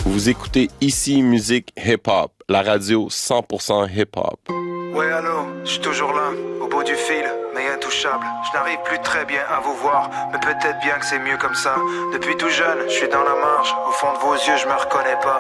Vous écoutez ici Musique Hip-Hop, la radio 100% hip-hop. Ouais, allô, je suis toujours là, au bout du fil, mais intouchable. Je n'arrive plus très bien à vous voir, mais peut-être bien que c'est mieux comme ça. Depuis tout jeune, je suis dans la marge, au fond de vos yeux, je me reconnais pas.